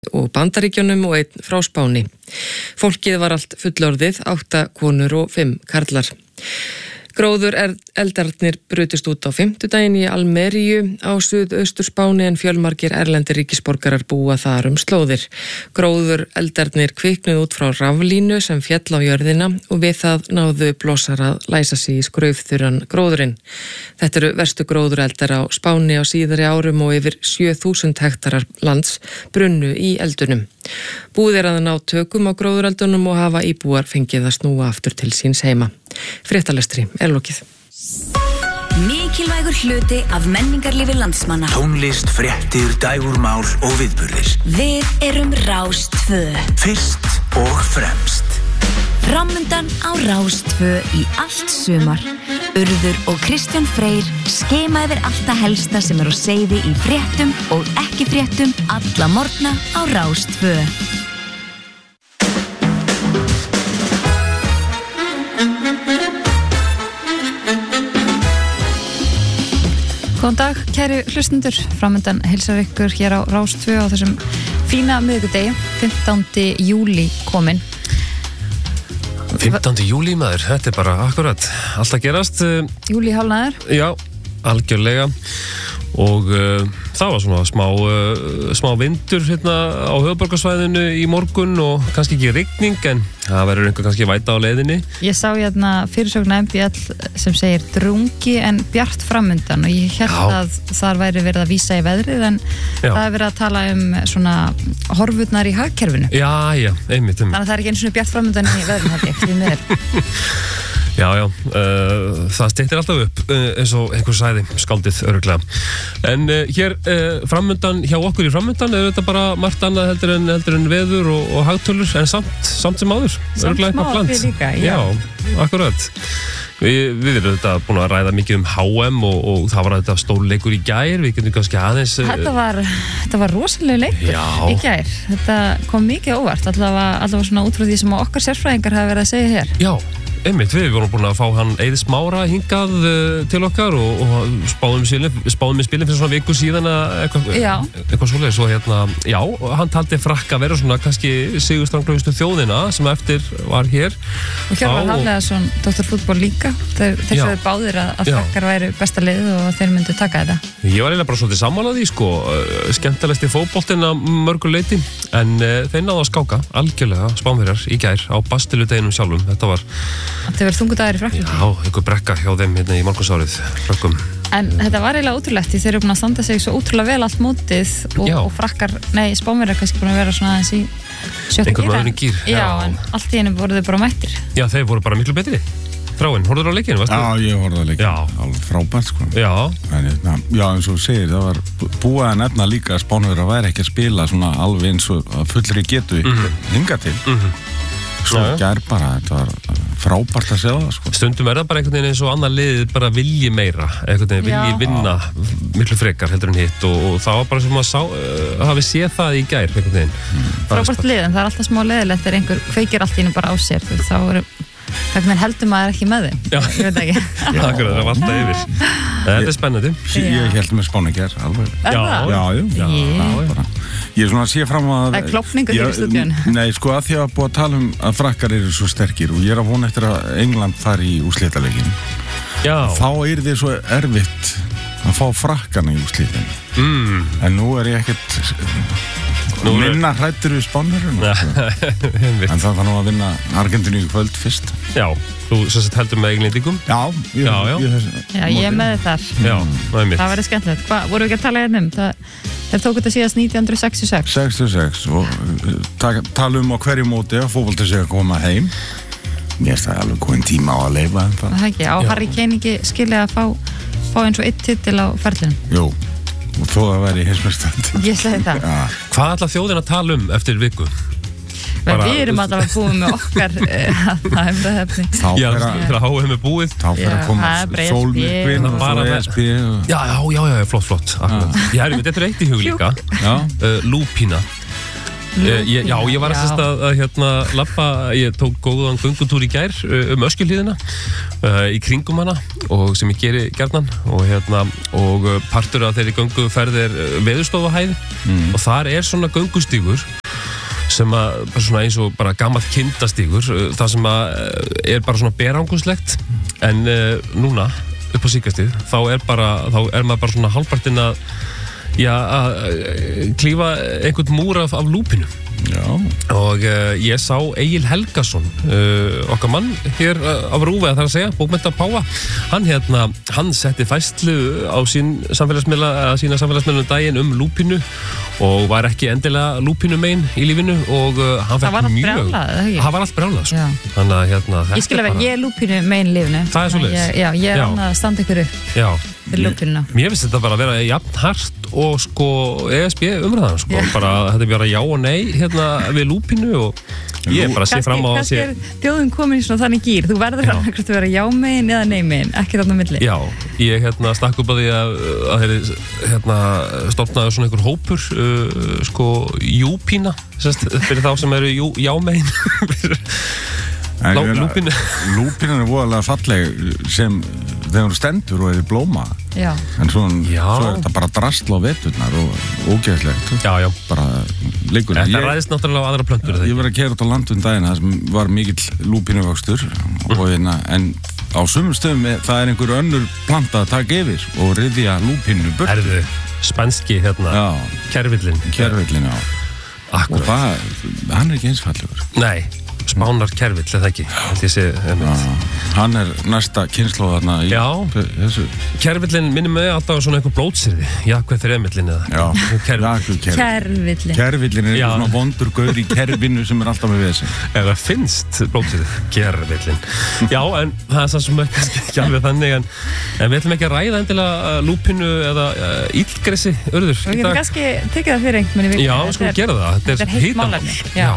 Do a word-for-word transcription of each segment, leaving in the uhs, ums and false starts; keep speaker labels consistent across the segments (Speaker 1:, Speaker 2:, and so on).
Speaker 1: og Bandaríkjunum og einn frá Spáni. Fólkið var allt fullorðið, átta konur og fimm karlar. Gróður eldarnir brutust út á fimmtudaginn í Almeríu á suðaustur Spáni en fjölmargir erlendir ríkisborgarar búa þar um slóðir. Gróður eldarnir kviknuð út frá raflínu sem féll á jörðina og við það náðu blossar að læsa sig í skraufþurran gróðurinn. Þetta eru verstu gróðureldar á Spáni á síðari árum og yfir sjö þúsund hektarar lands brunnu í eldunum. Búið er að ná tökum á gróðureldunum og hafa íbúar fengið að snúa aftur til síns heima. Fréttalestri er lokið.
Speaker 2: Mikilvægur hluti af menningarlífi landsmanna.
Speaker 3: Tónlist, fréttir, dægurmál og viðburðir.
Speaker 2: Við erum Rás tvö.
Speaker 3: Fyrst og fremst.
Speaker 2: Framundan á Rás tvö í allt sumar. Urður og Kristján Freyr skema yfir allt það helsta sem er á seiði í fréttum og ekki fréttum alla morgna á Rás tvö.
Speaker 4: Góðan dag, kæru hlustundur. Framundan heilsar ykkur hér á Rás tvö á þessum fína miðvikudegi, fimmtándi júlí kominn.
Speaker 5: fimmtándi júlí maður, þetta er bara akkurat allt að gerast.
Speaker 4: Júlí hálfnaður?
Speaker 5: Já, algjörlega. Og uh, það var svona smá, uh, smá vindur hérna á höfuðborgarsvæðinu í morgun og kannski ekki rigning en það verður einhver kannski væta á leiðinni.
Speaker 4: Ég sá hérna fyrirsögn M B L sem segir drungi en bjart framundan og ég held
Speaker 5: Já.
Speaker 4: að þar væri verið að vísa í veðrið en
Speaker 5: Já.
Speaker 4: það er verið að tala um svona horfurnar í hagkerfinu.
Speaker 5: Já, já, einmitt, einmitt.
Speaker 4: Þannig að það er ekki eins og bjart framundan í veðrið held ég, því miður.
Speaker 5: Já, já, uh, það styttir alltaf upp uh, eins og einhver sæði skáldið örugglega. En uh, hér uh, framundan, hjá okkur í framundan er þetta bara margt annað heldur en, heldur en veður og, og hagtölur en samt, samt sem áður.
Speaker 4: Samt sem áður við líka, já.
Speaker 5: Já, akkurat. Vi, við erum þetta búin að ræða mikið um H M og, og það var þetta stórleikur í gær, við getum kannski aðeins...
Speaker 4: Þetta var, þetta var rosalega leikur
Speaker 5: Já.
Speaker 4: í gær. Þetta kom mikið óvart, allavega, allavega svona út frá því sem okkar sérfræðingar hafa verið að segja hér.
Speaker 5: Já. Einmitt, við vorum búin að fá hann Eiði Smára hingað uh, til okkar og, og spáðum í spilin fyrir svona viku síðan eitthvað eitthva svoleiðis og hérna, já, hann taldi Frakka vera svona kannski sigurstranglegustu þjóðina sem eftir var hér.
Speaker 4: Og Hjörvar Hafleðarsson, doktor fútból líka, þeir, þeir sögðu báðir að, að Frakkar væri besta liðið og þeir myndu taka þetta.
Speaker 5: Ég var eiginlega bara svolítið sammála því, sko, skemmtilegsti fótboltinn að mörgu leyti, en uh, þeir náðu að skáka algjörlega Spánverjar í gær á bastiludeginum sjálfum, þetta var
Speaker 4: Það verður þungu dagar í Frakklandi.
Speaker 5: Já, einhver brekka hjá þeim hérna í morgunsárið, Frökkum.
Speaker 4: En þetta var eiginlega ótrúlegt, þeir eru búin að standa sig svo ótrúlega vel allt mótið og, og Frakkar, nei, Spánverjar kannski búin að vera svona aðeins í sjötta gír.
Speaker 5: Einhver öðrum gír.
Speaker 4: Já, já, en allt í einu voru þau bara mættir.
Speaker 5: Já, þeir voru bara miklu betri. Þráinn, horfður á leikinu, varstu?
Speaker 6: Já, ég horfði á leikinu, alveg frábært, sko.
Speaker 5: Já.
Speaker 6: En, na, já, eins og segir, það var búið að nefna líka að Spánverjar væri ekki að spila svona alveg eins og fullri getu mm-hmm. hingað til. Mm-hmm. Svo gær bara, þetta var frábært að segja það, sko.
Speaker 5: Stundum er það bara einhvern veginn eins og annar liðið bara vilji meira, einhvern veginn vilji vinna miklu frekar heldur en hitt og, og það var bara sem að sá, uh, hafi séð það í gær, einhvern veginn. Mm.
Speaker 4: Frábært lið, en það er alltaf smá leiðilegt þegar einhver kveikir allt í hennu bara á sér, þú, þá er, hvernig heldur maður ekki með þeim? Já, ég veit ekki.
Speaker 5: Já, akkurat, það var alltaf yfir. Þetta er spennandi.
Speaker 6: Ég held með Spáni gær, alveg.
Speaker 4: Er það?
Speaker 6: Já, já, já. já. Ég er svona að sé fram að...
Speaker 4: Það er klopningur hér í stúdíun.
Speaker 6: Nei, sko að því að búið að tala um að Frakkar eru svo sterkir og ég er að vona eftir að England fari í úrslitaleikin.
Speaker 5: Já.
Speaker 6: Þá er þið svo erfitt að fá Frakkana í úrslitinu. Mm. En nú er ég ekkert... Nú minna hrættur við Spánverjum. En það var nú að vinna Argentínu í kvöld fyrst.
Speaker 5: Já, þú sem sagt heldur með Englendingum?
Speaker 6: Já, ég,
Speaker 5: já, já.
Speaker 6: Ég,
Speaker 4: já, ég er með þar.
Speaker 5: Já, það er mitt.
Speaker 4: Það verður skemmtilegt. Hvað, voru við ekki að tala hérna um? Það, þeir tóku þetta síðast nítján hundruð sextíu og sex.
Speaker 6: sextíu og sex og ta tala um á hverju móti að fótbolti sé að koma heim. Mér finnst það alveg góðin tíma á að leifa en það.
Speaker 4: Það ekki, á já. Harry Kane ekki skilja að fá, fá eins og eitt titil á ferlinum.
Speaker 6: Jú. Og þó að væri heimsmeistaratitil.
Speaker 4: Ég segi það.
Speaker 6: Ja.
Speaker 5: Hvað ætla þjóðin að tala um eftir viku?
Speaker 4: Bara, við erum alltaf að búið með okkar það er það hefni.
Speaker 5: Já, þegar H M er búið.
Speaker 6: Þá fyrir að koma sólmyrkvinn og svo E S B.
Speaker 5: Já, já, já, já, flott, flott. Ég er við, þetta er eitt í hug líka. Uh, lúpína. Ég, já, ég var að, að, að hérna lappa, ég tók góðan göngutúr í gær um Öskjuhlíðina uh, í kringum hana og sem ég geri gjarnan og hérna og partur af þeirri gönguferð er veðurstofahæð mm. og þar er svona göngustígur sem að bara svona eins og bara gamall kindastígur það sem að er bara svona beranguslegt en uh, núna upp á síkastið þá er bara þá er maður bara svona hálfpartinn að já, að klífa einhvern múr af, af lúpinu. Já. Og uh, ég sá Egil Helgason, uh, okkar mann hér uh, af Rúfi að það að segja, bókmenntapáa. Hann hérna, hann setti fæslu á sín samfélagsmiðla, að sína samfélagsmiðlunum daginn um lúpinu og var ekki endilega lúpinu megin í lífinu og uh, hann fekk mjög... Það var allt brjálað, það var allt brjálað, sko. Þannig að hérna, þetta
Speaker 4: ég skilja vel, bara... ég er lúpinu megin í lífinu.
Speaker 5: Það er svo leiðis.
Speaker 4: Já, ég er annað að standa ykkur upp. Já.
Speaker 5: Mér finnst þetta bara að vera jafn hart og sko E S B umræðan sko, yeah. bara þetta er bara já og nei hérna við lúpinu og ég bara sé fram á
Speaker 4: kannski er þjóðum komin í svona þannig gýr þú verður hann ekkert að vera já megin eða nei megin ekki þarna milli.
Speaker 5: Já, ég hérna stakk upp að því að, að þeir hérna stofnaði svona einhver hópur uh, sko júpína sérst, fyrir þá sem eru jú, já megin lúpinu
Speaker 6: lúpinu er voðalega falleg sem þegar hún stendur og er í blóma
Speaker 4: já.
Speaker 6: En svo, svo er þetta bara drastl á veturnar og ógeðslegt
Speaker 5: já, já.
Speaker 6: bara liggur
Speaker 5: þetta ræðist náttúrulega á aðra plöntur
Speaker 6: ég var að keyra út á landun daginn það sem var mikill lúpinuvöxtur mm. og hérna en á sumum stöðum það er einhver önnur planta að taka yfir og ryðja lúpinu burt
Speaker 5: erðu spænski hérna kervillin
Speaker 6: kervillin já Akkurat. Og það, hann er ekki eins fallegur
Speaker 5: nei Spánar kervill, eða ekki sé,
Speaker 6: já, hann er næsta kynslóð þarna í
Speaker 5: já,
Speaker 6: þessu
Speaker 5: kervillin minnum við alltaf svona einhver blótsyrði Jakveð þremillin eða
Speaker 4: kervillin
Speaker 6: kervillin er einhver svona vondur gaur í kervinu sem er alltaf með vesen
Speaker 5: eða finnst blótsyrði, kervillin já, en það er það sem er kannski ekki alveg þannig en, en við ætlum ekki að ræða endilega lúpinu eða uh, íllgressi örður
Speaker 4: við getum kannski tekið það fyrir einhvern veginn
Speaker 5: já, við skulum gera það
Speaker 4: þetta er heitt málefni já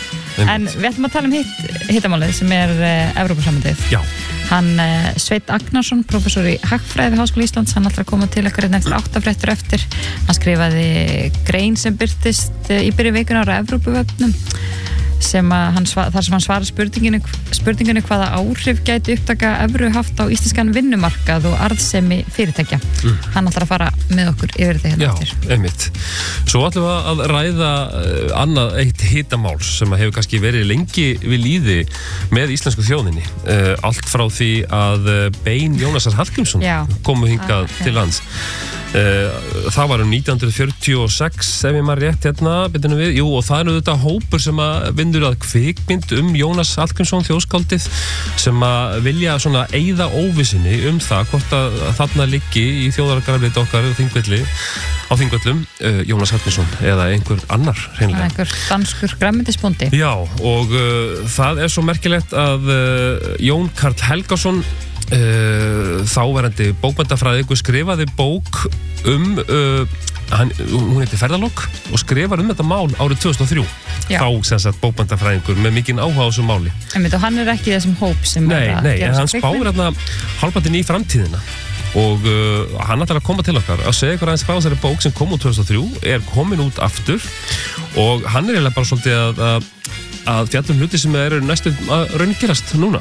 Speaker 4: En við ætlum að tala um hitt, hittamálið sem er uh, Evrópusambandið.
Speaker 5: Já.
Speaker 4: Hann uh, Sveinn Agnarsson, prófessor í hagfræði við Háskóla Íslands, hann ætlar að koma til okkar eftir áttafréttur eftir. Hann skrifaði grein sem birtist uh, í byrju vikunar á Evrópuvefnum sem að hann svar, þar sem hann svarar spurninginu, spurninginu hvaða áhrif gæti upptaka evru haft á íslenskan vinnumarkað og arðsemi fyrirtækja. Mm. Hann ætlar að fara með okkur yfir þetta hérna eftir.
Speaker 5: Já, einmitt. Svo ætlum við að ræða uh, annað eitt hitamál sem hefur kannski verið lengi við líði með íslensku þjóðinni. Uh, allt frá því að uh, bein Jónasar Hallgrímsson komu hingað ah, til lands. Uh, það var um nítján hundruð fjörutíu og sex ef ég maður rétt hérna við. Jú, og það er þetta hópur sem að vinnur að kvikmynd um Jónas Hallgrímsson þjóðskáldið sem að vilja svona eyða óvissinni um það hvort að þarna liggi í þjóðargrafleiti okkar Þingvelli, á Þingvöllum uh, Jónas Hallgrímsson eða einhver annar hreinlega.
Speaker 4: Einhver danskur grænmetisbóndi.
Speaker 5: Já, og uh, það er svo merkilegt að uh, Jón Karl Helgason Uh, þáverandi bókmenntafræðingur skrifaði bók um uh, hann, hún heitir Ferðalok og skrifar um þetta mál árið tvö þúsund og þrjú. Já. Þá sem sagt bókmenntafræðingur með mikinn áhuga á þessu máli
Speaker 4: Einmitt, og hann er ekki þessum hóp sem
Speaker 5: nei, nei, en hann spáir hérna hálfpartinn í framtíðina og uh, hann ætlar að koma til okkar að segja ykkur aðeins frá þessari bók sem kom út tvö þúsund og þrjú er komin út aftur og hann er eiginlega bara svolítið að, að, að fjallum hluti sem eru næstu að raungerast núna.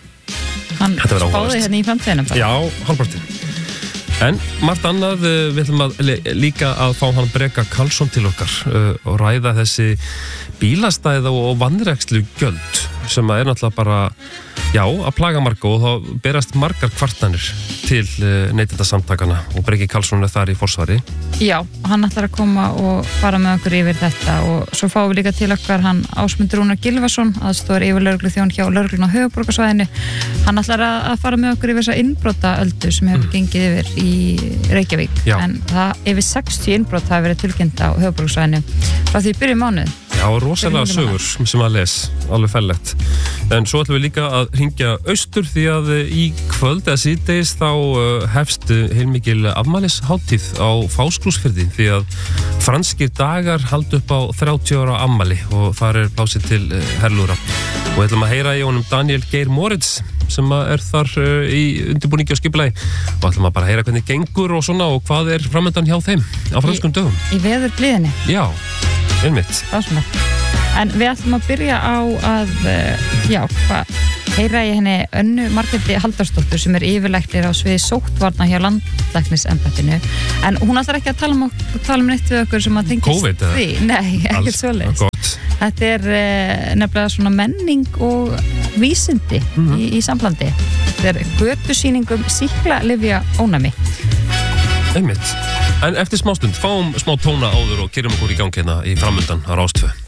Speaker 4: Hann spáði hérna í framtíðina bara.
Speaker 5: Já, hálfpartinn. En margt annað, við ætlum að líka að fá hann Breka Karlsson til okkar uh, og ræða þessi bílastæða og vanrækslu gjöld sem er náttúrulega bara, já, að plaga marga og þá berast margar kvartanir til uh, neytendasamtakana og Breki Karlsson er þar í forsvari.
Speaker 4: Já, hann ætlar að koma og fara með okkur yfir þetta og svo fáum við líka til okkar hann Ásmundur Rúnar Gylfason, aðstoðar yfirlögregluþjón hjá lögreglunni á höfuðborgarsvæðinu. Hann ætlar að fara með okkur yfir þessa innbrotaöldu sem hefur mm. gengið yfir í Reykjavík. Já. En það yfir sextíu innbrot hafa verið tilkynnt á höfuðborgarsvæðinu frá því byrjum mánuð.
Speaker 5: Já, rosalega sögur sem að les, alveg fellegt. En svo ætlum við líka að hringja austur því að í kvöld eða síðdegis þá hefst heilmikil afmælishátíð á Fáskrúsfirði því að franskir dagar halda upp á þrjátíu ára afmæli og þar er plásið til herlúra. Og við ætlum að heyra í honum Daniel Geir Moritz sem er þar í undirbúningi og skipulagi og ætlum að bara heyra hvernig gengur og svona og hvað er framöndan hjá þeim á franskum dögum.
Speaker 4: Í veðurblíðinni.
Speaker 5: Já. Einmitt.
Speaker 4: En við ætlum að byrja á að, já, hvað, heyra í henni Önnu Margréti Halldórsdóttur sem er yfirlæknir á sviði sóttvarna hjá landlæknisembættinu. En hún ætlar ekki að tala um, tala um neitt við okkur sem að tengist
Speaker 5: COVID,
Speaker 4: því. Nei, ekkert svoleiðis. Þetta er uh, nefnilega svona menning og vísindi mm-hmm. í, í samblandi. Þetta er götusýningum sýklalyfja ónæmi.
Speaker 5: Einmitt. En eftir smástund, fáum smá tóna áður og kyrjum okkur í gang hérna í framöndan á Rás tvö.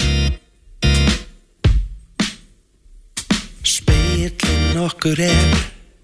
Speaker 7: Spegillinn okkur er